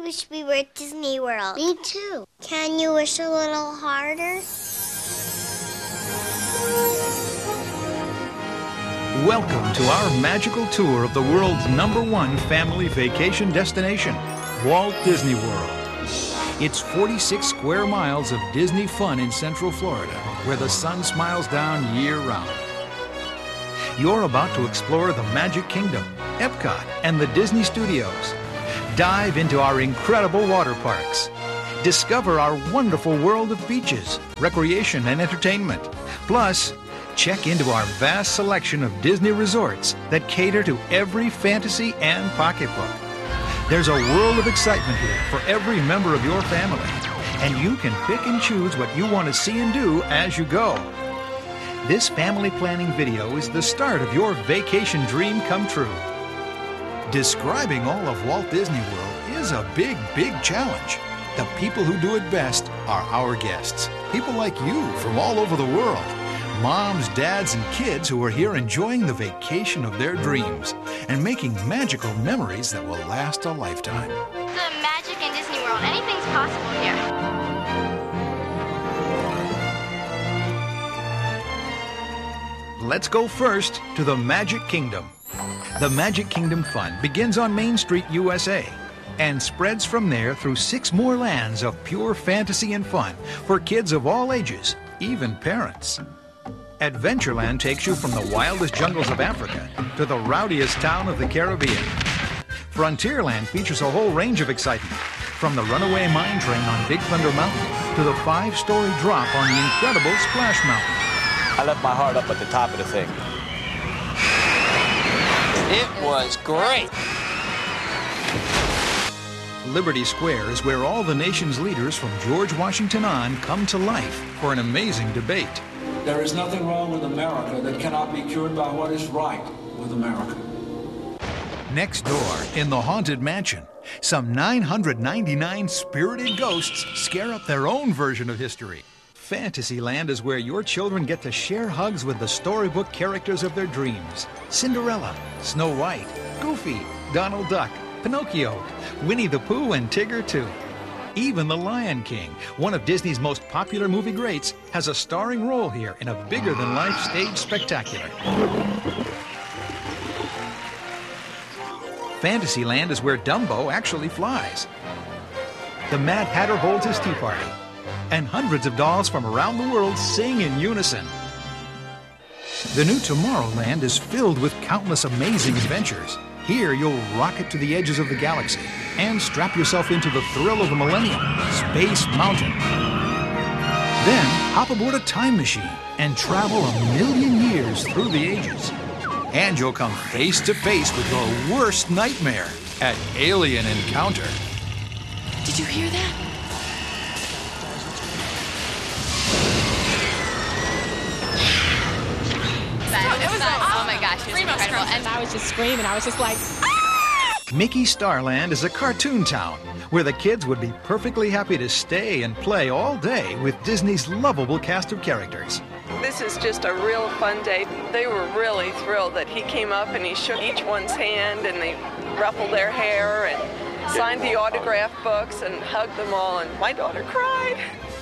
wish we were at Disney World. Me too. Can you wish a little harder? Welcome to our magical tour of the world's #1 family vacation destination, Walt Disney World. It's 46 square miles of Disney fun in Central Florida, where the sun smiles down year-round. You're about to explore the Magic Kingdom, Epcot, and the Disney Studios. Dive into our incredible water parks. Discover our wonderful world of beaches, recreation, and entertainment. Plus, check into our vast selection of Disney resorts that cater to every fantasy and pocketbook. There's a world of excitement here for every member of your family, and you can pick and choose what you want to see and do as you go. This family planning video is the start of your vacation dream come true. Describing all of Walt Disney World is a big, big challenge. The people who do it best are our guests, people like you from all over the world. Moms, dads, and kids who are here enjoying the vacation of their dreams and making magical memories that will last a lifetime. The magic in Disney World, anything's possible here. Let's go first to the Magic Kingdom. The Magic Kingdom fun begins on Main Street, USA, and spreads from there through 6 more lands of pure fantasy and fun for kids of all ages, even parents. Adventureland takes you from the wildest jungles of Africa to the rowdiest town of the Caribbean. Frontierland features a whole range of excitement, from the runaway mine train on Big Thunder Mountain to the 5-story drop on the incredible Splash Mountain. I left my heart up at the top of the thing. It was great. Liberty Square is where all the nation's leaders from George Washington on come to life for an amazing debate. There is nothing wrong with America that cannot be cured by what is right with America. Next door, in the Haunted Mansion, some 999 spirited ghosts scare up their own version of history. Fantasyland is where your children get to share hugs with the storybook characters of their dreams. Cinderella, Snow White, Goofy, Donald Duck, Pinocchio, Winnie the Pooh, and Tigger too. Even The Lion King, one of Disney's most popular movie greats, has a starring role here in a bigger-than-life stage spectacular. Fantasyland is where Dumbo actually flies. The Mad Hatter holds his tea party, and hundreds of dolls from around the world sing in unison. The new Tomorrowland is filled with countless amazing adventures. Here you'll rocket to the edges of the galaxy and strap yourself into the thrill of the millennium, Space Mountain. Then hop aboard a time machine and travel 1,000,000 years through the ages. And you'll come face to face with your worst nightmare at Alien Encounter. Did you hear that? It was oh my gosh, it was incredible. And I was just screaming. I was just like, ah! Mickey Starland is a cartoon town where the kids would be perfectly happy to stay and play all day with Disney's lovable cast of characters. This is just a real fun day. They were really thrilled that he came up and he shook each one's hand and they ruffled their hair and signed the autograph books and hugged them all, and my daughter cried.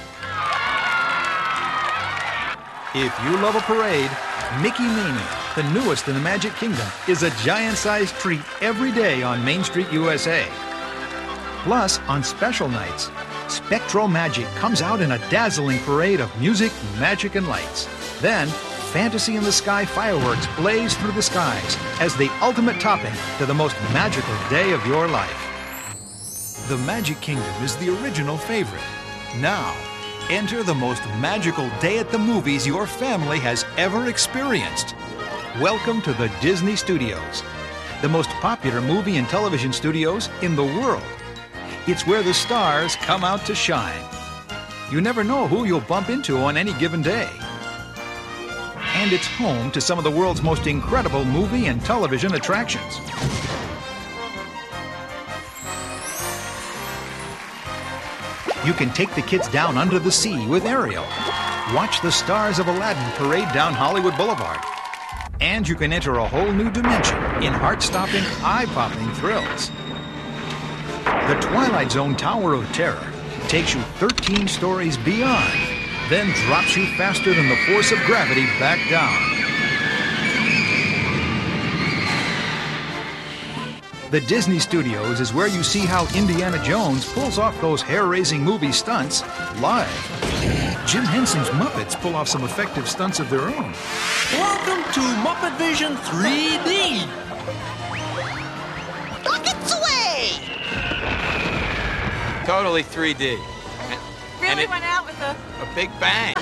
If you love a parade, Mickey Mania, the newest in the Magic Kingdom, is a giant-sized treat every day on Main Street, USA. Plus, on special nights, Spectro Magic comes out in a dazzling parade of music, magic, and lights. Then, Fantasy in the Sky fireworks blaze through the skies as the ultimate topping to the most magical day of your life. The Magic Kingdom is the original favorite. Now, enter the most magical day at the movies your family has ever experienced. Welcome to the Disney Studios, the most popular movie and television studios in the world. It's where the stars come out to shine. You never know who you'll bump into on any given day. And it's home to some of the world's most incredible movie and television attractions. You can take the kids down under the sea with Ariel. Watch the stars of Aladdin parade down Hollywood Boulevard. And you can enter a whole new dimension in heart-stopping, eye-popping thrills. The Twilight Zone Tower of Terror takes you 13 stories beyond, then drops you faster than the force of gravity back down. The Disney Studios is where you see how Indiana Jones pulls off those hair-raising movie stunts live. Jim Henson's Muppets pull off some effective stunts of their own. Welcome to Muppet Vision 3D. Look its way! Totally 3D. Really it went out with a big bang.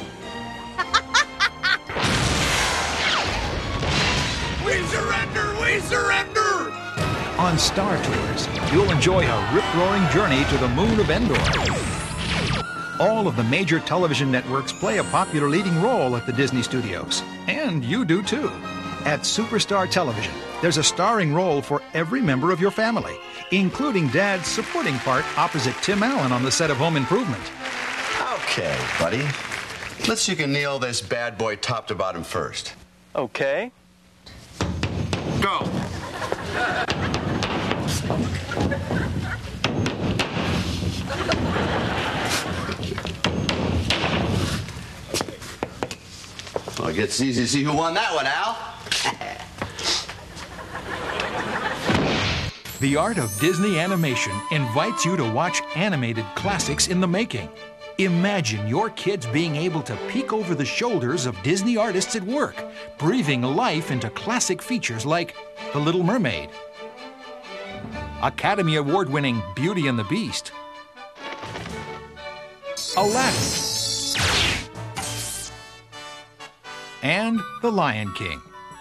We surrender! We surrender! On Star Tours, you'll enjoy a rip-roaring journey to the moon of Endor. All of the major television networks play a popular leading role at the Disney Studios. And you do too. At Superstar Television, there's a starring role for every member of your family, including Dad's supporting part opposite Tim Allen on the set of Home Improvement. Okay, buddy. Let's see if you can nail this bad boy top to bottom first. Okay. Go. Well, it gets easy to see who won that one, Al. The Art of Disney Animation invites you to watch animated classics in the making. Imagine your kids being able to peek over the shoulders of Disney artists at work, breathing life into classic features like The Little Mermaid, Academy Award-winning Beauty and the Beast, Aladdin, and The Lion King.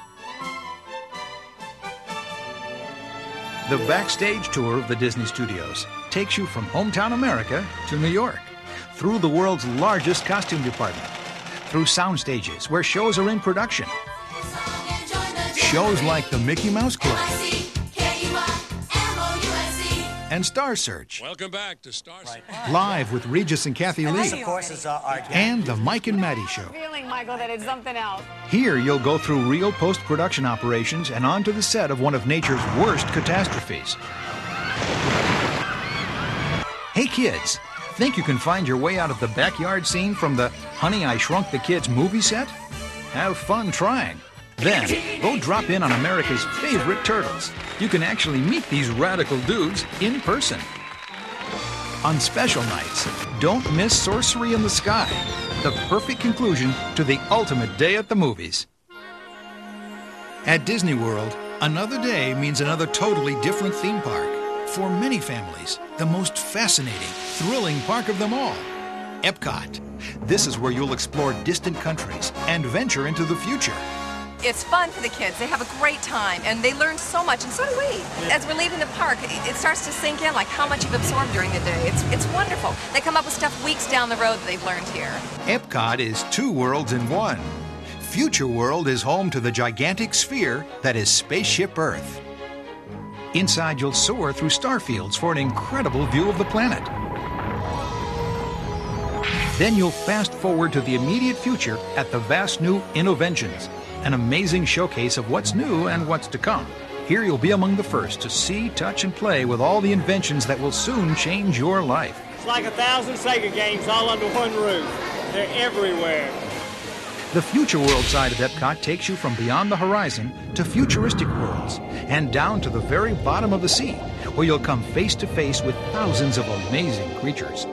The backstage tour of the Disney Studios takes you from hometown America to New York, through the world's largest costume department, through sound stages where shows are in production, shows like the Mickey Mouse Club and Star Search. Welcome back to Star Search. Live with Regis and Kathy Lee. This, of course, is our And the Mike and Maddie Show. feeling, Michael, that it's something else. Here you'll go through real post-production operations and onto the set of one of nature's worst catastrophes. Hey kids, think you can find your way out of the backyard scene from the Honey, I Shrunk the Kids movie set? Have fun trying. Then, go drop in on America's favorite turtles. You can actually meet these radical dudes in person. On special nights, don't miss Sorcery in the Sky, the perfect conclusion to the ultimate day at the movies. At Disney World, another day means another totally different theme park. For many families, the most fascinating, thrilling park of them all, Epcot. This is where you'll explore distant countries and venture into the future. It's fun for the kids. They have a great time, and they learn so much, and so do we. As we're leaving the park, it starts to sink in, like how much you've absorbed during the day. It's wonderful. They come up with stuff weeks down the road that they've learned here. Epcot is two worlds in one. Future World is home to the gigantic sphere that is Spaceship Earth. Inside, you'll soar through star fields for an incredible view of the planet. Then you'll fast forward to the immediate future at the vast new Innoventions, an amazing showcase of what's new and what's to come. Here you'll be among the first to see, touch, and play with all the inventions that will soon change your life. It's like 1,000 Sega games all under one roof. They're everywhere. The Future World side of Epcot takes you from beyond the horizon to futuristic worlds and down to the very bottom of the sea, where you'll come face to face with thousands of amazing creatures.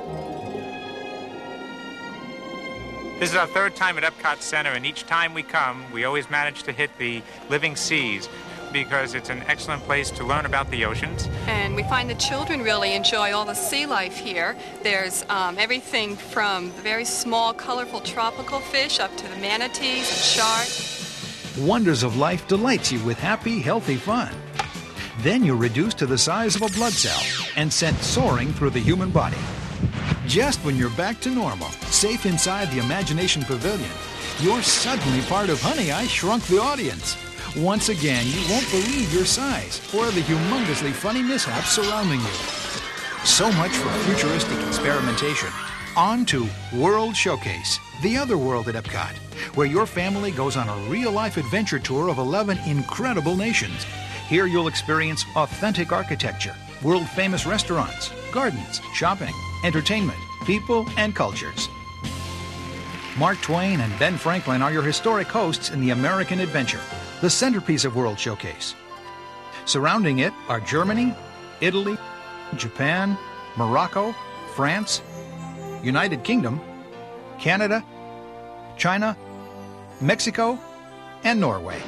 This is our third time at Epcot Center, and each time we come, we always manage to hit the living seas because it's an excellent place to learn about the oceans. And we find the children really enjoy all the sea life here. There's everything from the very small, colorful tropical fish up to the manatees and sharks. Wonders of Life delights you with happy, healthy fun. Then you're reduced to the size of a blood cell and sent soaring through the human body. Just when you're back to normal, safe inside the Imagination Pavilion, you're suddenly part of Honey, I Shrunk the Audience. Once again, you won't believe your size or the humongously funny mishaps surrounding you. So much for futuristic experimentation. On to World Showcase, the other world at Epcot, where your family goes on a real-life adventure tour of 11 incredible nations. Here you'll experience authentic architecture, world-famous restaurants, gardens, shopping, entertainment, people, and cultures. Mark Twain and Ben Franklin are your historic hosts in the American Adventure, the centerpiece of World Showcase. Surrounding it are Germany, Italy, Japan, Morocco, France, United Kingdom, Canada, China, Mexico, and Norway.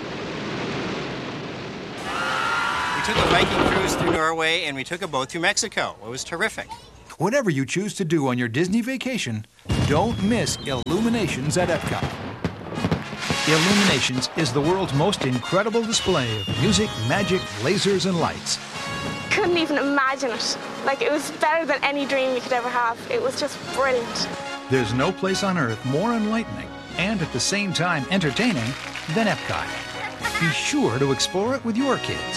We took a Viking cruise through Norway and we took a boat through Mexico. It was terrific. Whatever you choose to do on your Disney vacation, don't miss Illuminations at Epcot. Illuminations is the world's most incredible display of music, magic, lasers, and lights. Couldn't even imagine it. Like, it was better than any dream you could ever have. It was just brilliant. There's no place on Earth more enlightening and at the same time entertaining than Epcot. Be sure to explore it with your kids.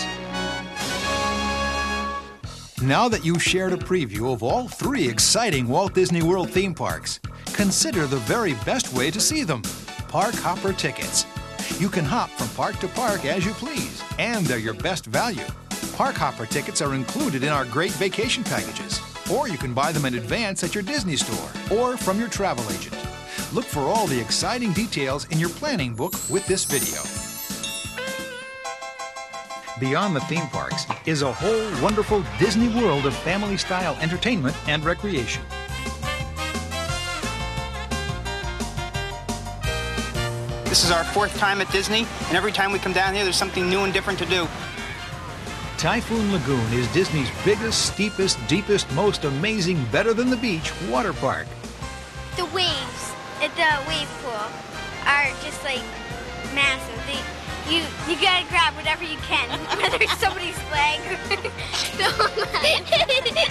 Now that you've shared a preview of all 3 exciting Walt Disney World theme parks, consider the very best way to see them: Park Hopper tickets. You can hop from park to park as you please, and they're your best value. Park Hopper tickets are included in our great vacation packages, or you can buy them in advance at your Disney store or from your travel agent. Look for all the exciting details in your planning book with this video. Beyond the theme parks is a whole wonderful Disney world of family-style entertainment and recreation. This is our 4th time at Disney, and every time we come down here, there's something new and different to do. Typhoon Lagoon is Disney's biggest, steepest, deepest, most amazing, better-than-the-beach water park. The waves at the wave pool are just like massive. You gotta grab whatever you can, whether it's somebody's leg or